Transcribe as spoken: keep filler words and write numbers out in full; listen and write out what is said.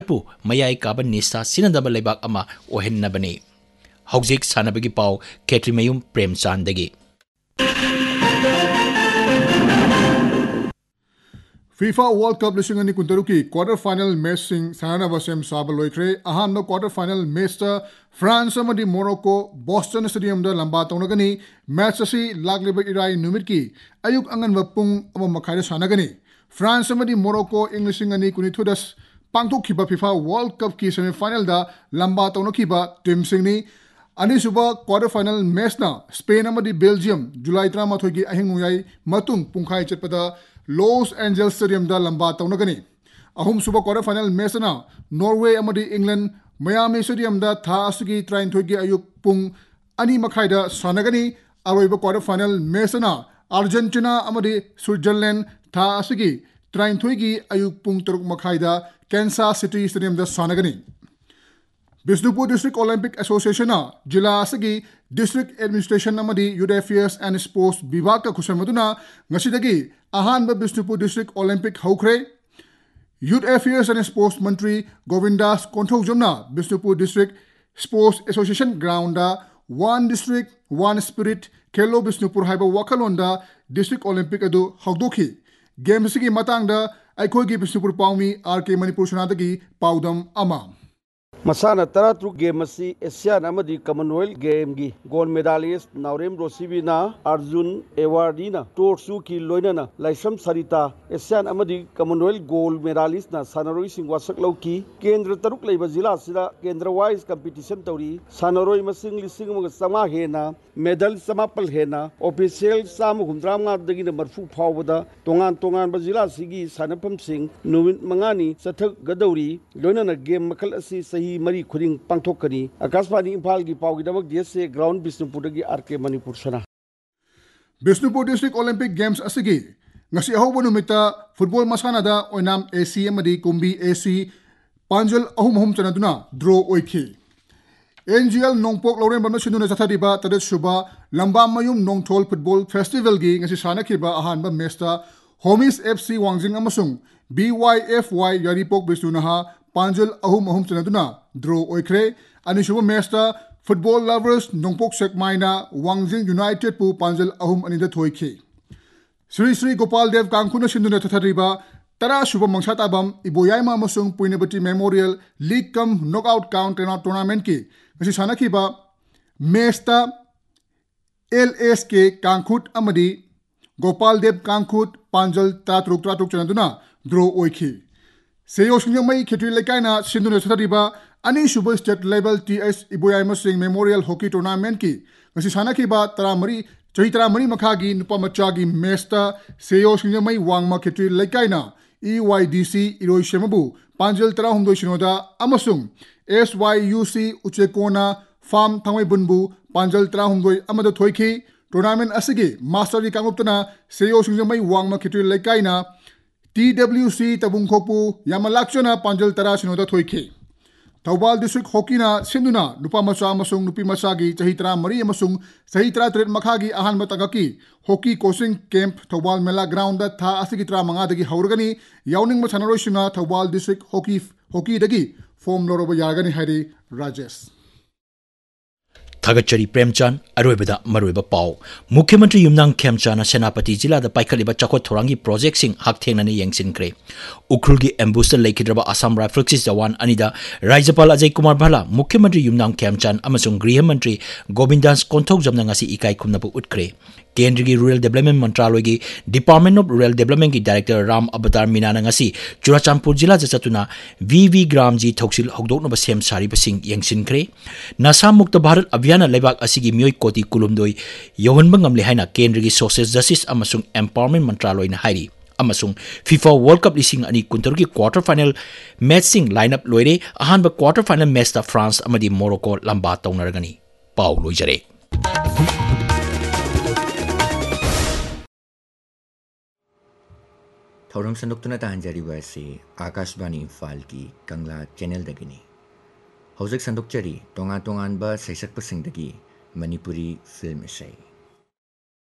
भारतपु मयाई काबा निसा सिनदबा लेबाक अमा ओहेन्नबने हौजिक सानबगी पाव केट्रिमयुम प्रेमचांदगी FIFA World Cup लिसिंग अनि कुंतरुकी क्वार्टर फाइनल मैच सिंग सानाबा सेम साब लोइख्रे अहामनो क्वार्टर फाइनल मैच ता फ्रांस अमदी मोरक्को बोस्टन स्टेडियम दा लंबा तौनगनी मैच असि लागलेबा इराई नुमित की अयुक अंगनबा पुंग अमा मखाइदा सानगनी फ्रांस अमदी मोरक्को इंग्लिशिंग अनि कुनिथुदस पांगथोखिबा FIFA World Cup की सेमीफाइनल दा लंबा तौनखिबा टीम सिंगनी अनिसुबा क्वार्टर फाइनल मैच ना स्पेन अमदी बेल्जियम जुलाई तरामाथोय की अहिंगुयाई मतुंग पुंखाई चटपदा लॉस एंजल्स स्टेडियम दा लंबा तौनगनी अहुम सुबह क्वार्टर फाइनल मैच ना नॉर्वे अमदी इंग्लैंड मयामी स्टेडियम दा था असगी ट्राइनथोय की अयुक पुंग अनि मखाइदा सानगनी अरोइबा क्वार्टर फाइनल मैच ना अर्जेंटीना अमदी स्विट्जरलैंड था असगी ट्राइनथोय की अयुक पुंग तरुक मखाइदा कैंसास सिटी स्टेडियम दा सानगनी बिष्णुपुर डिस्ट्रिक्ट ओलंपिक एसोसिएशन जिला असगी district administration अमदी youth affairs and sports विभाग का खुशमदुना ngsidagi ahanba Bishnupur district Olympic हौख्रे youth affairs and sports मंत्री Govindas कोंथौजमना Bishnupur district sports association ground one district one spirit खेलो Bishnupur हाइबा वखलोंदा district Olympic अदु हौदोखि games की मतंगदा अखोगी Bishnupur पाउमी are के मणिपुर सनादगी पाउदम अमा मसाना तरा तरुक गेम असी एशियन अमदी कॉमनवेल्थ गेम की गोल्ड मेडालिस्ट नाउरेम रोसिबीना अर्जुन एवार्डीना टोर्सु की लोइनाना लाइसम सरिता एशियन अमदी कॉमनवेल्थ गोल्ड मेडालिस्ट ना सानरोई सिंह वासकलौ की केंद्र तरुक लेबा जिला सिदा केंद्र वाइज कंपटीशन तौरी सानरोई मसिंग लिसिंग मग समा हेना मेडल समापल हेना ऑफिशियल साम हुमद्रामा दगिना मरफु फावबदा तोंगान तोंगान बा जिला सिगी सानफम सिंह नुमित मंगानी सथक गदौरी लोइनाना गेम मखल असी सही मरी खुदिंग पांथोकनी आकाशवाणी इम्फाल की पावगीदमक देशे ग्राउंड बिष्णुपुर की आर के मणिपुर सना Bishnupur district Olympic games असगी ngasi ahobा नुमिता football मसानादा ओइनाम AC अमदी Kunbi AC पांजल अहुम अहुम चनादुना draw ओइखि NGL Nongpok लौरेन Bamna सिनुना जथादिबा तदे सुबा लंबा मयुम नोंगथोल फुटबॉल फेस्टिवल की ngasi सानाखिबा अहानबा mesta होमिस FC Wangjing अमसुंग बीवाईएफवाई यारिपोक बिष्णुनाहा पांजल अहुम अहुम चनादुना draw ओइख्रे अनिसुबा mesta football lovers Nongpok सेकमाइना Wangjing United पु पांजल अहुम अनिदा थोइखि श्री श्री गोपाल देव कांकुना सिंधुना थथरिबा तरा शुभ मंगसाताबम इबोयाइमा अमसुंग पुइनेबटी memorial league cum knockout count tournament की ngasi सानाखिबा मेस्टा एलएस के कांखुट अमदी गोपाल देव कांखुट पांजल तातरुक तातरुक चनादुना ड्रॉ ओइखि सेयो सिंगमई खेत्री लेकाइना सिंधुना थथरिबा अनि शुभ state level TS इबोयाइमा Singh memorial hockey tournament की ngasi सानाखिबा तरामरी चही तरामरी मखागी नुपा मचागी मेस्टा सेयो सिंगमई वांगमा खेत्री लेकाइना ईवाईडीसी इरोय शेमबु पांजल तराहुमदोय सिनोदा अमसुंग एसवाईयूसी उचेकोना फार्म थांगैबुनबु पांजल तराहुमदोय अमदा थोइखि टूर्नामेंट असगी मास्टर कांगुप्तना सेयो सिंगमई वांगमा खेत्री लेकाइना टीडब्ल्यूसी तबुंगखोपु यामलाक्चना पांजल तरा सिनोदा थोइखि थौबाल डिस्ट्रिक्ट हॉकीना सिंधुना नुपा मचा अमसुंग नुपी मचागी चही तरा मरी अमसुंग चही तरा तरेट मखागी अहानबा तंगकी हॉकी कोचिंग कैंप थौबाल मेला ग्राउंड दा था असगी तरा मंगादगी हौरगनी याउनिंग मछनरोइसिना Thoubal district hockey hockey दगी form लोरोबा यारगनी हाइरी Rajesh थागचरी Premchand अरोइबदा मरोइबा पाव मुख्यमंत्री युमनांग खेमचाना सेनापति जिला दा पाइखलिबा चखोट थोरांगी प्रोजेक्ट सिंह हाकथेंगनाने यंगसिनख्रे उखरुलगी एम्बुस्टर लेखिद्रबा असम राइफल्स जवान अनिदा राज्यपाल अजय कुमार भला मुख्यमंत्री युमनांग खेमचान अमसुंग गृह मंत्री गोविंदास कोंथौजमना ngasi इकाई खुमनबु उठख्रे केंद्र की रूरल डेवलपमेंट मंत्रालय की डिपार्टमेंट ऑफ रूरल डेवलपमेंट की डायरेक्टर राम अवतार मीना ngasi चुराचांदपुर जिला जचतुना वीवी ग्राम जी थौसिल हौदोकनबा सेम सारिबसिंग यंगसिनख्रे नशा मुक्त भारत अभियान लेबाक असिगी मियोय कोटी कुलुमदोय यौहनबा ngamle हाइना केंद्र की सोशल जस्टिस अमसुंग एम्पावरमेंट मंत्रालय ना हाइरी अमसुंग फीफा वर्ल्ड कप लिसिंग अनि कुंतर की क्वार्टर फाइनल मैच सिंग लाइनअप लोइरे अहानबा क्वार्टर फाइनल मैच ता फ्रांस अमदी मोरक्को लंबा तौनरगनी पाउ लोइजरे थौरम संदोक्तुना ताहंजरीबा से आकाशवाणी इम्फाल की कंगला चैनल दगिनी हौजक संदोक्चरी तोंगा तोंगानबा सैसक्पसिंगदगी मणिपुरी फिल्म इसै